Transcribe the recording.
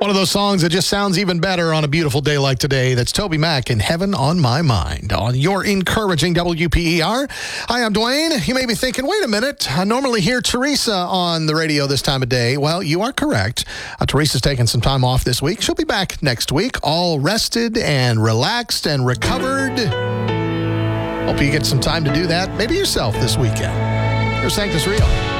One of those songs that just sounds even better on a beautiful day like today. That's Toby Mac in Heaven on My Mind on your encouraging WPER. Hi, I'm Dwayne. You may be thinking, wait a minute, I normally hear Teresa on the radio this time of day. Well, you are correct. Teresa's taking some time off this week. She'll be back next week, all rested and relaxed and recovered. Hope you get some time to do that, maybe yourself this weekend. Here's Sanctus Real.